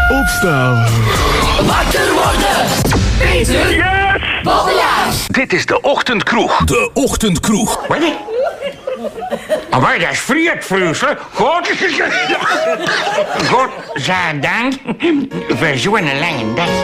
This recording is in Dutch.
Opstaan. Wakker worden. Peter. Yes. Bobbelaars. Dit is de Ochtendkroeg. De Ochtendkroeg. Wat? Maar dat is frietfrusen. Godzijdank. Voor zo'n lange dag.